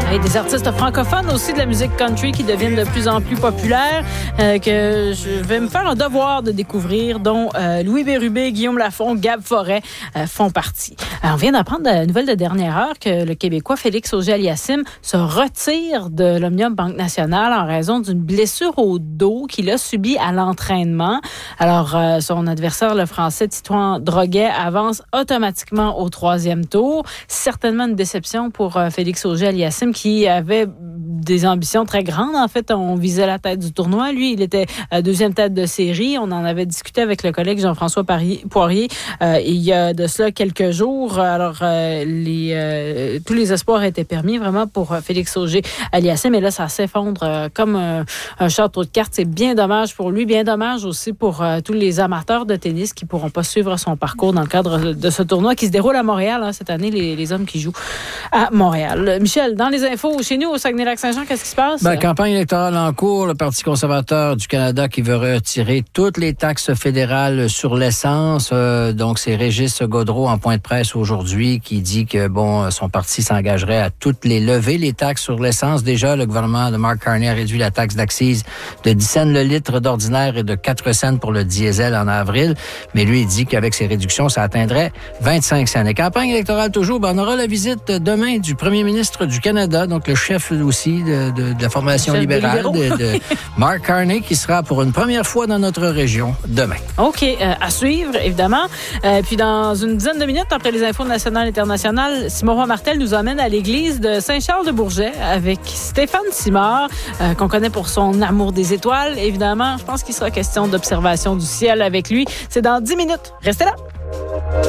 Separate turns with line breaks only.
Et des artistes francophones aussi de la musique country qui deviennent de plus en plus populaires, que je vais me faire un devoir de découvrir, dont Louis Bérubé, Guillaume Lafont, Gab Forêt font partie. On vient d'apprendre la nouvelle de dernière heure que le Québécois Félix Auger-Aliassime se retire de l'Omnium Banque Nationale en raison d'une blessure au dos qu'il a subie à l'entraînement. Alors, son adversaire, le Français Titouan Droguet, avance automatiquement au 3e tour. Certainement une déception pour Félix Auger-Aliassime qui avait des ambitions très grandes. En fait, on visait la tête du tournoi. Lui, il était deuxième tête de série. On en avait discuté avec le collègue Jean-François Poirier il y a de cela quelques jours. Alors, tous les espoirs étaient permis vraiment pour Félix Auger-Aliassime. Mais là, ça s'effondre comme un château de cartes. C'est bien dommage pour lui, bien dommage aussi pour tous les amateurs de tennis qui ne pourront pas suivre son parcours dans le cadre de ce tournoi qui se déroule à Montréal cette année, les hommes qui jouent à Montréal. Michel, dans les infos, chez nous, au Saguenay-Lac-Saint-Jean, qu'est-ce qui se passe?
Campagne électorale en cours, le Parti conservateur du Canada qui veut retirer toutes les taxes fédérales sur l'essence. Donc, c'est Régis Gaudreault en point de presse aujourd'hui qui dit que, son parti s'engagerait à toutes les lever, les taxes sur l'essence. Déjà, le gouvernement de Mark Carney a réduit la taxe d'accise de 10 cents le litre d'ordinaire et de 4 cents pour le diesel en avril. Mais lui, il dit qu'avec ces réductions, ça atteindrait 25 cents. Et campagne électorale toujours, on aura la visite demain du premier ministre du Canada, donc le chef aussi de la formation libérale de Mark Carney, qui sera pour une première fois dans notre région demain.
OK, à suivre, évidemment. Puis dans une dizaine de minutes, après les infos nationales et internationales, Simon Martel nous emmène à l'église de Saint-Charles-de-Bourget avec Stéphane Simard, qu'on connaît pour son amour des étoiles. Évidemment, je pense qu'il sera question d'observation du ciel avec lui. C'est dans 10 minutes. Restez là!